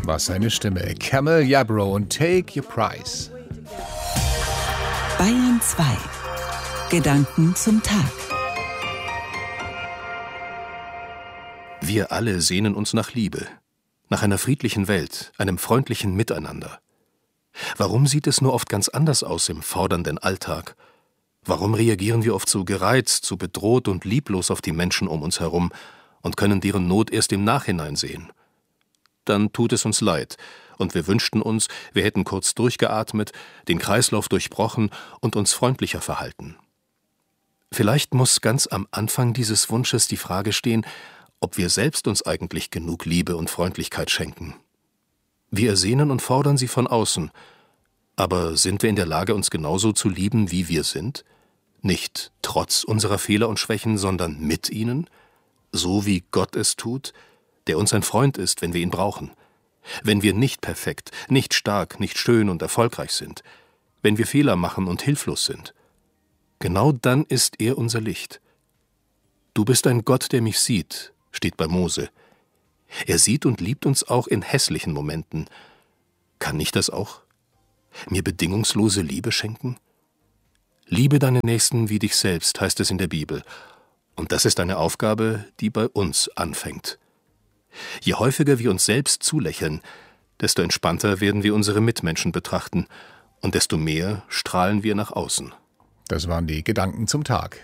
Was eine Stimme. Camel Yabro und Take Your Prize. Bayern 2. Gedanken zum Tag. Wir alle sehnen uns nach Liebe, nach einer friedlichen Welt, einem freundlichen Miteinander. Warum sieht es nur oft ganz anders aus im fordernden Alltag? Warum reagieren wir oft so gereizt, so bedroht und lieblos auf die Menschen um uns herum und können deren Not erst im Nachhinein sehen? Dann tut es uns leid, und wir wünschten uns, wir hätten kurz durchgeatmet, den Kreislauf durchbrochen und uns freundlicher verhalten. Vielleicht muss ganz am Anfang dieses Wunsches die Frage stehen, ob wir selbst uns eigentlich genug Liebe und Freundlichkeit schenken. Wir ersehnen und fordern sie von außen, aber sind wir in der Lage, uns genauso zu lieben, wie wir sind? Nicht trotz unserer Fehler und Schwächen, sondern mit ihnen? So wie Gott es tut, der uns ein Freund ist, wenn wir ihn brauchen. Wenn wir nicht perfekt, nicht stark, nicht schön und erfolgreich sind. Wenn wir Fehler machen und hilflos sind. Genau dann ist er unser Licht. Du bist ein Gott, der mich sieht, steht bei Mose. Er sieht und liebt uns auch in hässlichen Momenten. Kann ich das auch? Mir bedingungslose Liebe schenken? Liebe deinen Nächsten wie dich selbst, heißt es in der Bibel. Und das ist eine Aufgabe, die bei uns anfängt. Je häufiger wir uns selbst zulächeln, desto entspannter werden wir unsere Mitmenschen betrachten und desto mehr strahlen wir nach außen. Das waren die Gedanken zum Tag.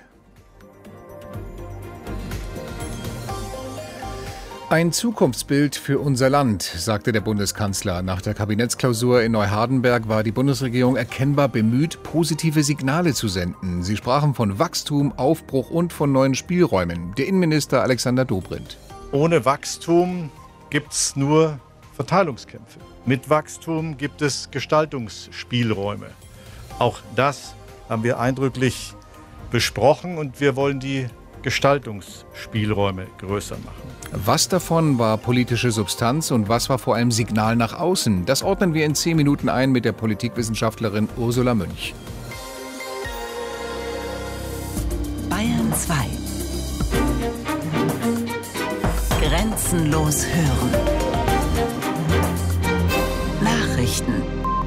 Ein Zukunftsbild für unser Land, sagte der Bundeskanzler. Nach der Kabinettsklausur in Neuhardenberg war die Bundesregierung erkennbar bemüht, positive Signale zu senden. Sie sprachen von Wachstum, Aufbruch und von neuen Spielräumen. Der Innenminister Alexander Dobrindt. Ohne Wachstum gibt es nur Verteilungskämpfe. Mit Wachstum gibt es Gestaltungsspielräume. Auch das haben wir eindrücklich besprochen und wir wollen die Gestaltungsspielräume größer machen. Was davon war politische Substanz und was war vor allem Signal nach außen? Das ordnen wir in 10 Minuten ein mit der Politikwissenschaftlerin Ursula Münch. Bayern 2. Grenzenlos hören. Nachrichten.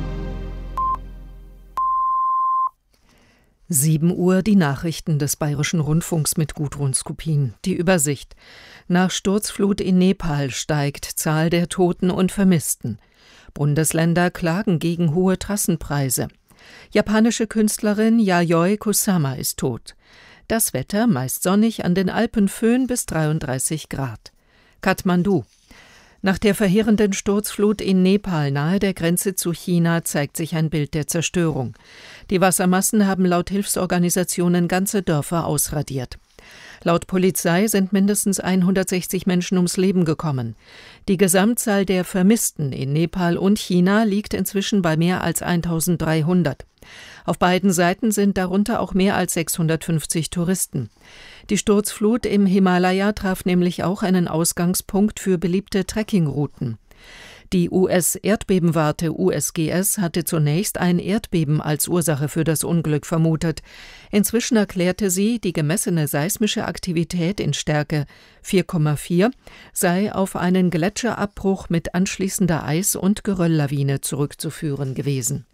7 Uhr die Nachrichten des Bayerischen Rundfunks mit Gudrun Skupin. Die Übersicht. Nach Sturzflut in Nepal steigt Zahl der Toten und Vermissten. Bundesländer klagen gegen hohe Trassenpreise. Japanische Künstlerin Yayoi Kusama ist tot. Das Wetter meist sonnig, an den Alpen Föhn bis 33 Grad. Kathmandu. Nach der verheerenden Sturzflut in Nepal nahe der Grenze zu China zeigt sich ein Bild der Zerstörung. Die Wassermassen haben laut Hilfsorganisationen ganze Dörfer ausradiert. Laut Polizei sind mindestens 160 Menschen ums Leben gekommen. Die Gesamtzahl der Vermissten in Nepal und China liegt inzwischen bei mehr als 1300. Auf beiden Seiten sind darunter auch mehr als 650 Touristen. Die Sturzflut im Himalaya traf nämlich auch einen Ausgangspunkt für beliebte Trekkingrouten. Die US-Erdbebenwarte USGS hatte zunächst ein Erdbeben als Ursache für das Unglück vermutet. Inzwischen erklärte sie, die gemessene seismische Aktivität in Stärke 4,4 sei auf einen Gletscherabbruch mit anschließender Eis- und Gerölllawine zurückzuführen gewesen.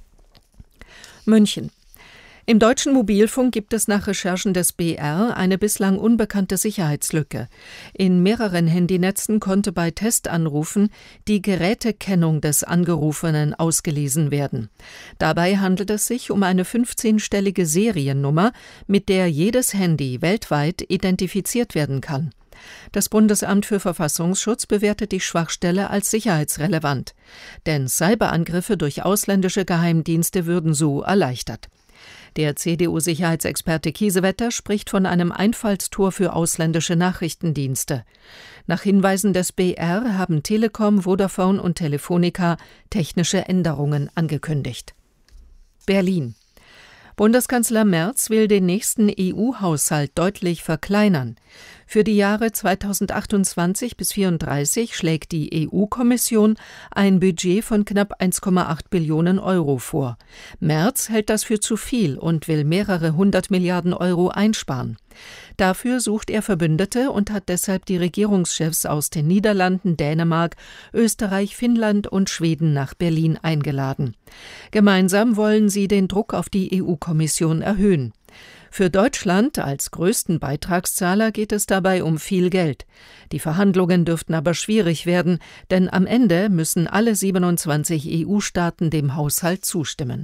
München. Im deutschen Mobilfunk gibt es nach Recherchen des BR eine bislang unbekannte Sicherheitslücke. In mehreren Handynetzen konnte bei Testanrufen die Gerätekennung des Angerufenen ausgelesen werden. Dabei handelt es sich um eine 15-stellige Seriennummer, mit der jedes Handy weltweit identifiziert werden kann. Das Bundesamt für Verfassungsschutz bewertet die Schwachstelle als sicherheitsrelevant, denn Cyberangriffe durch ausländische Geheimdienste würden so erleichtert. Der CDU-Sicherheitsexperte Kiesewetter spricht von einem Einfallstor für ausländische Nachrichtendienste. Nach Hinweisen des BR haben Telekom, Vodafone und Telefonica technische Änderungen angekündigt. Berlin. Bundeskanzler Merz will den nächsten EU-Haushalt deutlich verkleinern. Für die Jahre 2028 bis 2034 schlägt die EU-Kommission ein Budget von knapp 1,8 Billionen Euro vor. Merz hält das für zu viel und will mehrere 100 Milliarden Euro einsparen. Dafür sucht er Verbündete und hat deshalb die Regierungschefs aus den Niederlanden, Dänemark, Österreich, Finnland und Schweden nach Berlin eingeladen. Gemeinsam wollen sie den Druck auf die EU-Kommission erhöhen. Für Deutschland als größten Beitragszahler geht es dabei um viel Geld. Die Verhandlungen dürften aber schwierig werden, denn am Ende müssen alle 27 EU-Staaten dem Haushalt zustimmen.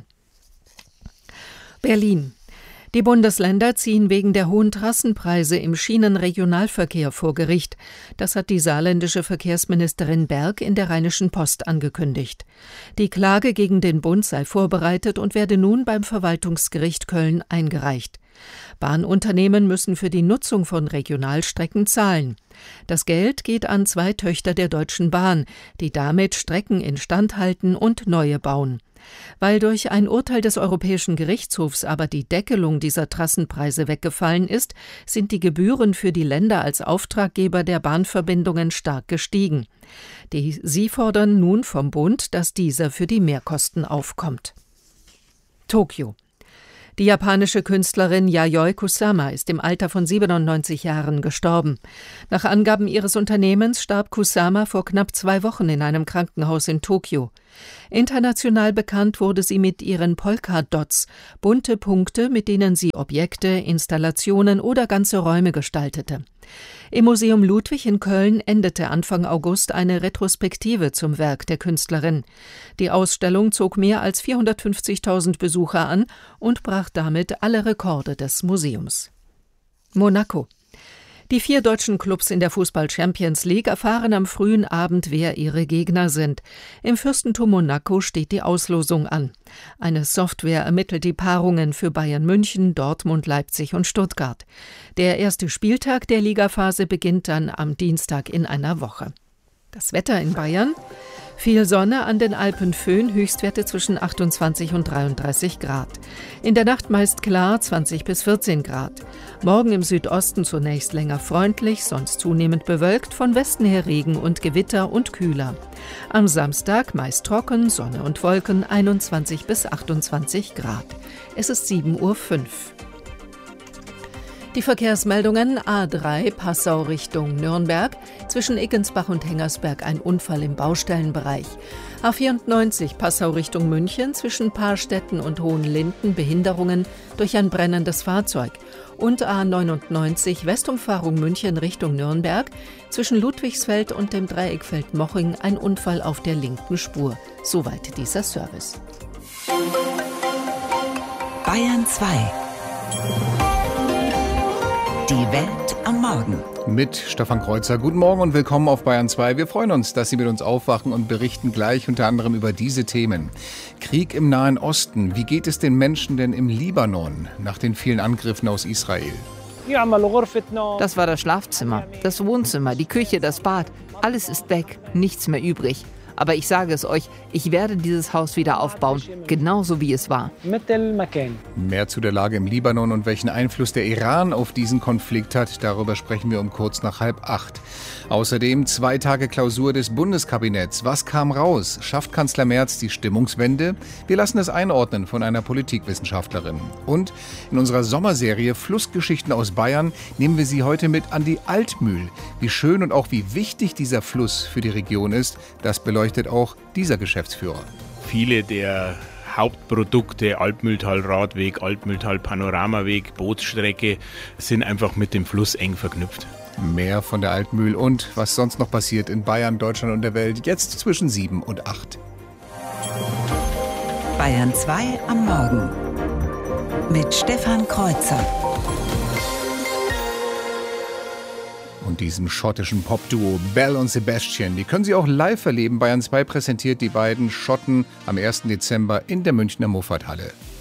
Berlin. Die Bundesländer ziehen wegen der hohen Trassenpreise im Schienenregionalverkehr vor Gericht. Das hat die saarländische Verkehrsministerin Berg in der Rheinischen Post angekündigt. Die Klage gegen den Bund sei vorbereitet und werde nun beim Verwaltungsgericht Köln eingereicht. Bahnunternehmen müssen für die Nutzung von Regionalstrecken zahlen. Das Geld geht an 2 Töchter der Deutschen Bahn, die damit Strecken instand halten und neue bauen. Weil durch ein Urteil des Europäischen Gerichtshofs aber die Deckelung dieser Trassenpreise weggefallen ist, sind die Gebühren für die Länder als Auftraggeber der Bahnverbindungen stark gestiegen. Sie fordern nun vom Bund, dass dieser für die Mehrkosten aufkommt. Tokio. Die japanische Künstlerin Yayoi Kusama ist im Alter von 97 Jahren gestorben. Nach Angaben ihres Unternehmens starb Kusama vor knapp 2 Wochen in einem Krankenhaus in Tokio. International bekannt wurde sie mit ihren Polka-Dots, bunte Punkte, mit denen sie Objekte, Installationen oder ganze Räume gestaltete. Im Museum Ludwig in Köln endete Anfang August eine Retrospektive zum Werk der Künstlerin. Die Ausstellung zog mehr als 450.000 Besucher an und brach damit alle Rekorde des Museums. Monaco. Die 4 deutschen Clubs in der Fußball-Champions League erfahren am frühen Abend, wer ihre Gegner sind. Im Fürstentum Monaco steht die Auslosung an. Eine Software ermittelt die Paarungen für Bayern München, Dortmund, Leipzig und Stuttgart. Der erste Spieltag der Ligaphase beginnt dann am Dienstag in einer Woche. Das Wetter in Bayern? Viel Sonne, an den Alpen Föhn, Höchstwerte zwischen 28 und 33 Grad. In der Nacht meist klar, 20 bis 14 Grad. Morgen im Südosten zunächst länger freundlich, sonst zunehmend bewölkt, von Westen her Regen und Gewitter und kühler. Am Samstag meist trocken, Sonne und Wolken, 21 bis 28 Grad. Es ist 7:05 Uhr. Die Verkehrsmeldungen: A3 Passau Richtung Nürnberg, zwischen Iggensbach und Hengersberg ein Unfall im Baustellenbereich. A94 Passau Richtung München, zwischen Paarstetten und Hohenlinden Behinderungen durch ein brennendes Fahrzeug. Und A99 Westumfahrung München Richtung Nürnberg, zwischen Ludwigsfeld und dem Dreieckfeld Moching ein Unfall auf der linken Spur. Soweit dieser Service. Bayern 2. Die Welt am Morgen. Mit Stefan Kreuzer. Guten Morgen und willkommen auf Bayern 2. Wir freuen uns, dass Sie mit uns aufwachen und berichten gleich unter anderem über diese Themen. Krieg im Nahen Osten. Wie geht es den Menschen denn im Libanon nach den vielen Angriffen aus Israel? Das war das Schlafzimmer, das Wohnzimmer, die Küche, das Bad. Alles ist weg, nichts mehr übrig. Aber ich sage es euch, ich werde dieses Haus wieder aufbauen, genauso wie es war. Mehr zu der Lage im Libanon und welchen Einfluss der Iran auf diesen Konflikt hat, darüber sprechen wir um kurz nach 7:30. Außerdem 2 Tage Klausur des Bundeskabinetts. Was kam raus? Schafft Kanzler Merz die Stimmungswende? Wir lassen es einordnen von einer Politikwissenschaftlerin. Und in unserer Sommerserie Flussgeschichten aus Bayern nehmen wir Sie heute mit an die Altmühl. Wie schön und auch wie wichtig dieser Fluss für die Region ist, das beleuchtet auch dieser Geschäftsführer. Viele der Hauptprodukte, Altmühltal-Radweg, Altmühltal-Panoramaweg, Bootsstrecke, sind einfach mit dem Fluss eng verknüpft. Mehr von der Altmühl und was sonst noch passiert in Bayern, Deutschland und der Welt, jetzt zwischen 7 und 8. Bayern 2 am Morgen mit Stefan Kreuzer. Und diesem schottischen Popduo Belle und Sebastian, die können Sie auch live erleben. Bayern 2 präsentiert die beiden Schotten am 1. Dezember in der Münchner Muffathalle.